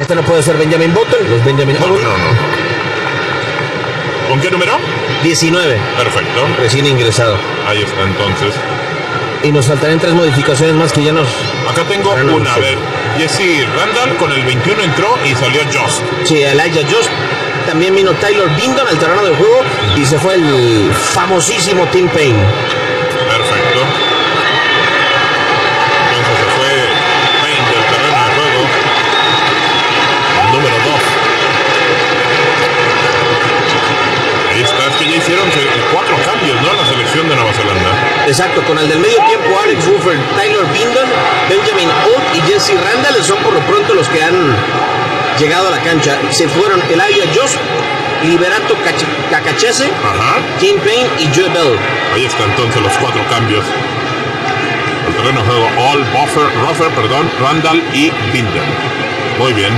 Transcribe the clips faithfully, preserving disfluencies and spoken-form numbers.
portero puede ser Benjamin Button, los Benjamin No, no, no. ¿Con qué número? diecinueve. Perfecto. Recién ingresado. Ahí está entonces. Y nos faltarían tres modificaciones más que ya nos... Acá tengo Bueno, una, sí. a ver. Jesse Randall con el veintiuno entró y salió Just. Sí, Elijah Just. También vino Tyler Bindon al terreno de juego y se fue el famosísimo Tim Payne. Perfecto. Entonces se fue Payne del terreno de juego. El número dos. Ahí está, es que ya hicieron cuatro cambios, ¿no? La selección de Nueva Zelanda. Exacto, con el del medio tiempo, Alex Rufford, Tyler Bindon, Benjamin Ott y Jesse Randall son por lo pronto los que han llegado a la cancha. Se fueron Elijah Just, Liberato Kakachese, Tim Payne y Joe Bell. Ahí está entonces los cuatro cambios. El terreno de juego, All, Buffer, Ruffer, perdón, Randall y Bindon. Muy bien.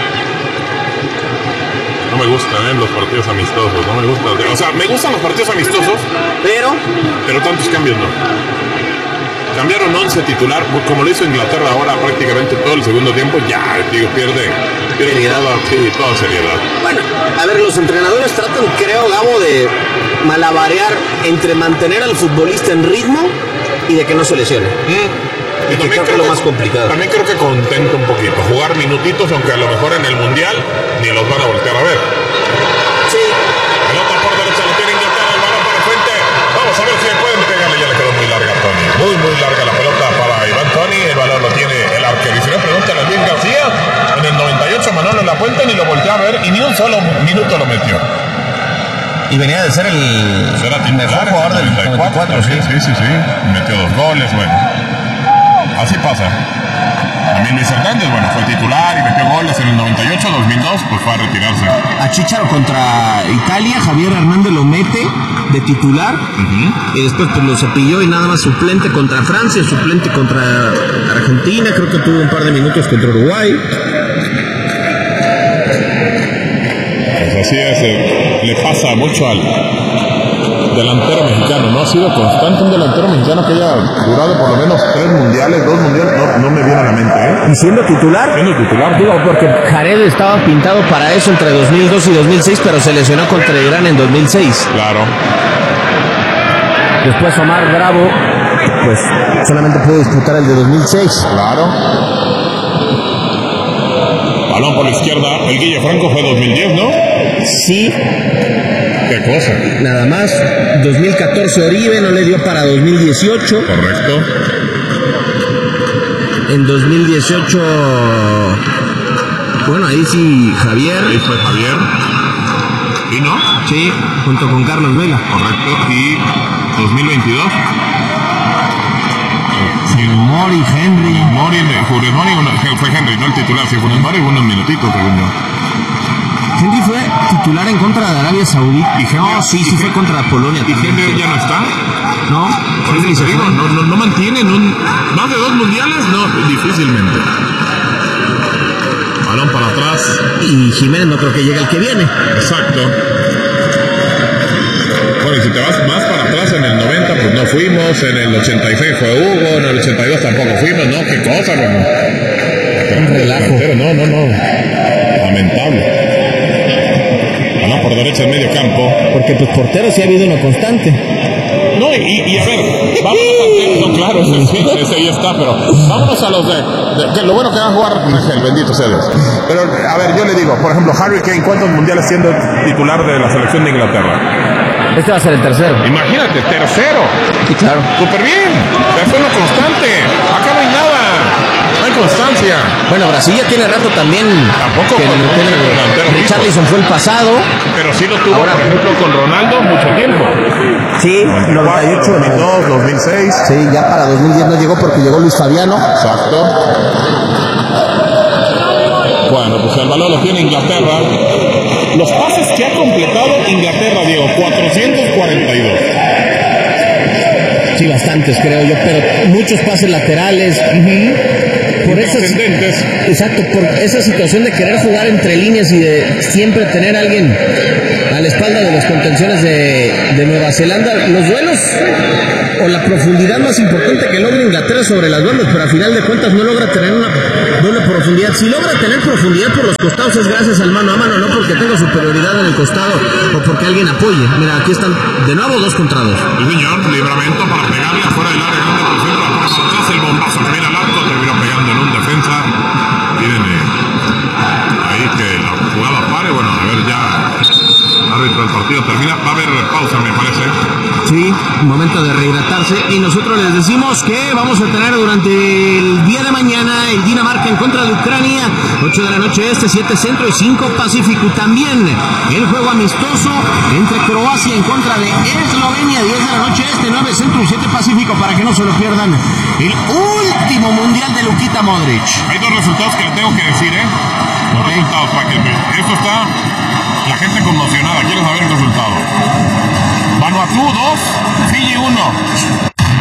No me gustan ¿eh? los partidos amistosos, no me gustan. O sea, me gustan los partidos amistosos, Pero, pero tantos cambios no. Cambiaron once titular, como lo hizo Inglaterra ahora prácticamente todo el segundo tiempo, ya, digo, pierde, pierde Seriedad. toda, sí, toda seriedad. bueno, a ver, los entrenadores tratan, creo, Gabo, de malabarear entre mantener al futbolista en ritmo y de que no se lesione. Mm. Y que creo que es lo más complicado. También creo que contenta un poquito. Jugar minutitos, aunque a lo mejor en el Mundial ni los van a voltear a ver. Sí, Pelota por derecha, lo tiene Inglaterra, el balón para frente. Vamos a ver si le pueden pegarle. Ya le quedó muy larga a Tony. Muy, muy larga la pelota para Iván Tony. El balón lo tiene el arquero. Y si no, pregúntale a Luis García. En el noventa y ocho Manolo en la Puente ni lo volteó a ver y ni un solo minuto lo metió. Y venía de ser el Será mejor titular jugador del noventa y cuatro, noventa y cuatro, sí, sí, sí, sí. Metió dos goles, bueno. Así pasa. También Luis Hernández, bueno, fue titular y metió goles en el noventa y ocho, dos mil dos, pues fue a retirarse. a Chicharo contra Italia, Javier Hernández lo mete de titular. Uh-huh. Y después pues lo cepilló y nada más suplente contra Francia, suplente contra Argentina, creo que tuvo un par de minutos contra Uruguay. Pues así es, eh, le pasa mucho al delantero mexicano, no ha sido constante un delantero mexicano que haya durado por lo menos tres mundiales, dos mundiales, no, no me viene a la mente, ¿eh? ¿Y siendo titular? Siendo titular, Digo, porque Jared estaba pintado para eso entre dos mil dos y dos mil seis, pero se lesionó contra Irán en dos mil seis. claro. Después Omar Bravo, pues solamente pudo disputar el de dos mil seis. Claro. Balón por la izquierda, el Guille Franco fue dos mil diez, ¿no? Sí, Qué cosa. nada más. dos mil catorce Oribe no le dio para dos mil dieciocho. Correcto. En dos mil dieciocho, bueno, ahí sí Javier. Ahí fue Javier. ¿Y no? Sí, junto con Carlos Vela. Correcto. Y dos mil veintidós. Sí, Mori, Henry. Mori, Funes Mori, uno- fue Henry, no el titular. Sí, Funes Mori, unos minutitos, según yo. Henry fue titular en contra de Arabia Saudita. ¿Y Henry- No, sí, sí y fue Hen- contra Polonia. ¿Y también. Henry ya no está? No, Por Henry eso se te digo, fue. no, no, no mantienen un, más de dos mundiales, no, difícilmente. Balón para atrás. Y Jiménez no creo que llegue el que viene. Exacto. Bueno, y si te vas más para atrás, en el noventa, pues no fuimos, en el ochenta y seis fue Hugo, en el ochenta y dos tampoco fuimos, no, qué cosa, bueno. Un relajo. No, no, no. Lamentable. Balón por derecha en medio campo. Porque pues portero sí ha habido una constante. No, y, y a ver, vámonos a... No, claro, ese, sí, ese ahí está, pero vámonos a los de... de- que lo bueno que va a jugar el bendito sea Dios. Pero, a ver, yo le digo, por ejemplo, Harry Kane, ¿cuántos mundiales siendo titular de la selección de Inglaterra? Este va a ser el tercero. Imagínate, tercero. Sí, claro. Súper bien. Eso es lo constante. Acá no hay nada. No hay constancia. Bueno, Brasil ya tiene rato también. Tampoco que con el- un el- delantero fijo. Richarlison fue el pasado. Pero sí lo tuvo, Ahora- por ejemplo, con Ronaldo mucho tiempo. Sí, noventa y ocho. dos mil dos, dos mil seis. Sí, ya para dos mil diez no llegó porque llegó Luis Fabiano. Exacto. Bueno, pues el balón lo tiene Inglaterra. Los pases que ha completado Inglaterra, Diego, cuatrocientos cuarenta y dos. Sí, bastantes creo yo, pero muchos pases laterales. Por eso, Ascendentes. exacto, por esa situación de querer jugar entre líneas y de siempre tener a alguien al espacio espalda de los contenciones de, de Nueva Zelanda. Los duelos o la profundidad más importante que logra Inglaterra sobre las bandas, pero a final de cuentas no logra tener una doble profundidad. Si logra tener profundidad por los costados es gracias al mano a mano, no porque tenga superioridad en el costado o porque alguien apoye. Mira, aquí están de nuevo dos contra dos. El señor, libramiento para pegarle afuera del área grande por el centro, la por atrás, el bombazo que viene al arco, terminó pegando en un defensa. Miren, eh, ahí que la jugada pare, bueno, a ver ya, árbitro del partido termina, va a haber pausa me parece. Sí, momento de rehidratarse y nosotros les decimos que vamos a tener durante el día de mañana el Dinamarca en contra de Ucrania, ocho de la noche este, siete centro y cinco pacífico. También el juego amistoso entre Croacia en contra de Eslovenia, diez de la noche este, nueve centro y siete pacífico, para que no se lo pierdan. El último mundial de Luquita Modric. Hay dos resultados que le tengo que decir, ¿eh? Dos okay. resultados para que esto está la gente conmocionada. Quiero saber el resultado. Vanuatu dos, Fiji uno.